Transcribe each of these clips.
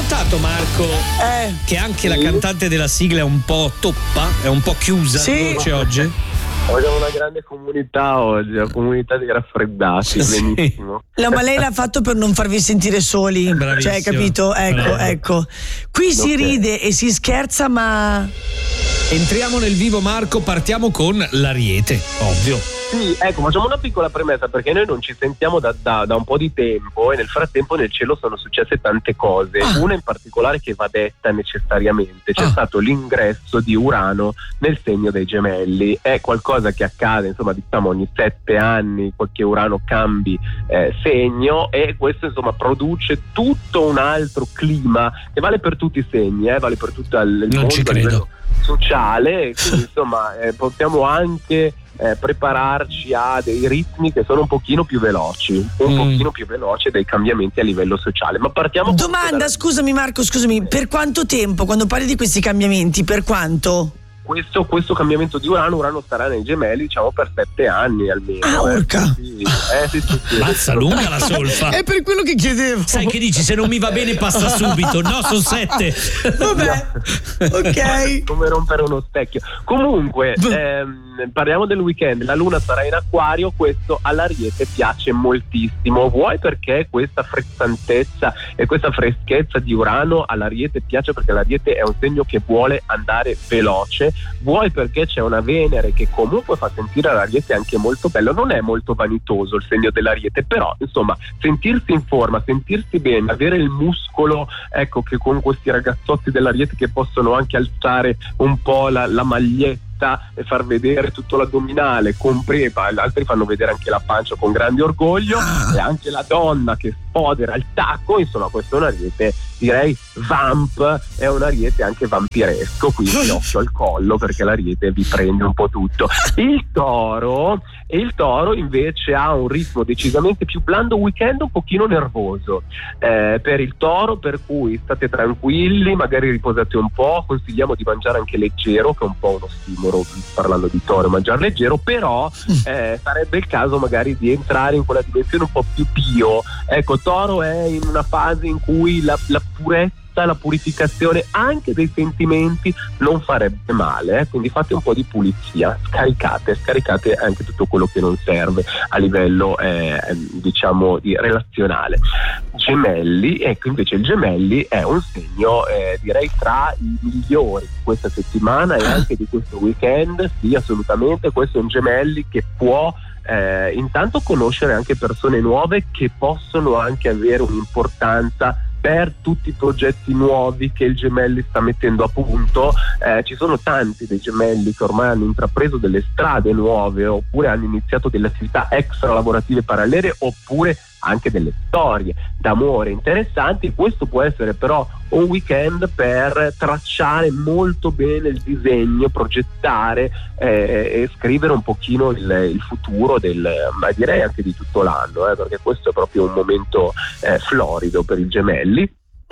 notato, Marco, che anche la cantante della sigla è un po' toppa, è un po' chiusa, sì. Voce oggi? Abbiamo una grande comunità oggi, la comunità dei raffreddati, Sì. benissimo. No, ma lei l'ha fatto per non farvi sentire soli. Bravissima. Cioè, capito? Ecco, ecco. Qui si Ok. ride e si scherza, ma Entriamo nel vivo, Marco, partiamo con l'Ariete, ovvio. Sì, ecco, facciamo una piccola premessa perché noi non ci sentiamo da un po' di tempo e nel frattempo nel cielo sono successe tante cose. Una in particolare che va detta necessariamente: c'è stato l'ingresso di Urano nel segno dei Gemelli. È qualcosa che accade, insomma, diciamo ogni 7 anni che Urano cambi segno, e questo insomma produce tutto un altro clima che vale per tutti i segni, vale per tutto il Non mondo ci a credo. livello sociale, quindi insomma possiamo anche prepararci a dei ritmi che sono un pochino più veloci, pochino più veloci dei cambiamenti a livello sociale. Ma partiamo. domanda, scusami Marco, per quanto tempo, quando parli di questi cambiamenti, per quanto? Questo cambiamento di Urano starà nei Gemelli, diciamo, per 7 anni almeno. Urca. Sì. Mazza lunga la solfa. È per quello che chiedevo. Sai che dici, se non mi va bene passa subito. No, sono 7. Vabbè, ok. Come rompere uno specchio. Comunque parliamo del weekend. La luna sarà in Acquario, questo all'Ariete piace moltissimo. Vuoi perché questa frezzantezza e questa freschezza di Urano all'Ariete piace perché l'Ariete è un segno che vuole andare veloce, vuoi perché c'è una Venere che comunque fa sentire l'Ariete anche molto bello. Non è molto vanitoso il segno dell'Ariete, però insomma sentirsi in forma, sentirsi bene, avere il muscolo, ecco, che con questi ragazzotti dell'Ariete che possono anche alzare un po' la maglietta e far vedere tutto l'addominale, altri fanno vedere anche la pancia con grande orgoglio, e anche la donna che sfodera il tacco. Insomma, questo è un Ariete, direi vamp, è un Ariete anche vampiresco, quindi occhio al collo perché l'Ariete vi prende un po' tutto. Il Toro invece ha un ritmo decisamente più blando, weekend un pochino nervoso per il Toro, per cui state tranquilli, magari riposate un po', consigliamo di mangiare anche leggero, che è un po' uno stimolo, parlando di Toro, mangiare leggero, però sarebbe il caso magari di entrare in quella dimensione un po' più pio. Ecco, Toro è in una fase in cui la purezza, la purificazione anche dei sentimenti non farebbe male, quindi fate un po' di pulizia, scaricate anche tutto quello che non serve a livello diciamo di relazionale. Gemelli, ecco, invece il Gemelli è un segno direi tra i migliori di questa settimana e anche di questo weekend. Sì, assolutamente, questo è un Gemelli che può intanto conoscere anche persone nuove che possono anche avere un'importanza per tutti i progetti nuovi che il Gemelli sta mettendo a punto. Ci sono tanti dei Gemelli che ormai hanno intrapreso delle strade nuove, oppure hanno iniziato delle attività extra lavorative parallele, oppure anche delle storie d'amore interessanti. Questo può essere però un weekend per tracciare molto bene il disegno, progettare e scrivere un pochino il futuro ma direi anche di tutto l'anno, perché questo è proprio un momento florido per il Gemelli.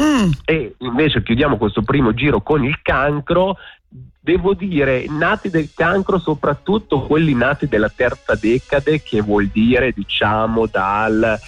E invece chiudiamo questo primo giro con il Cancro. Devo dire, nati del Cancro, soprattutto quelli nati della terza decade, che vuol dire diciamo dal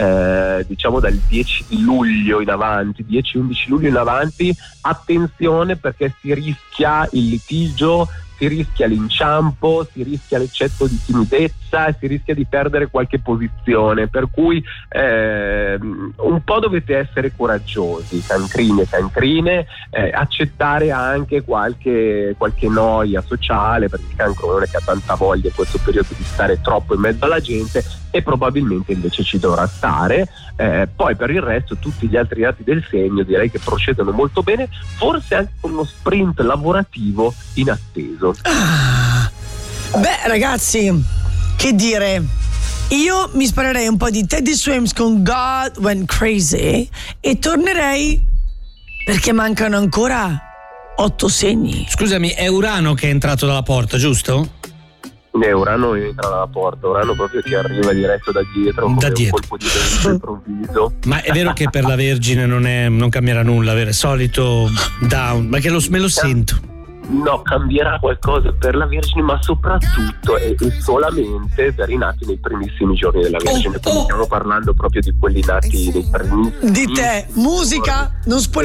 10 di luglio in avanti, 10-11 luglio in avanti, attenzione perché si rischia il litigio, si rischia l'inciampo, si rischia l'eccetto di timidezza e si rischia di perdere qualche posizione, per cui un po' dovete essere coraggiosi, cancrini e cancrine, accettare anche qualche noia sociale, perché il Cancro non è che ha tanta voglia in questo periodo di stare troppo in mezzo alla gente, e probabilmente invece ci dovrà stare. Poi per il resto tutti gli altri nati del segno direi che procedono molto bene, forse anche con uno sprint lavorativo inatteso. Beh ragazzi, che dire, io mi sparerei un po' di Teddy Swims con God Went Crazy e tornerei, perché mancano ancora 8 segni. Scusami, è Urano che è entrato dalla porta, giusto? Urano entra dalla porta, Urano proprio ti arriva diretto da dietro, come un colpo di vento improvviso. Ma è vero che per la Vergine non cambierà nulla, avere solito down, ma che me lo sento. No, cambierà qualcosa per la Vergine, ma soprattutto e solamente per i nati nei primissimi giorni della Vergine. Quindi stiamo parlando proprio di quelli nati nei primissimi. Di te, musica, non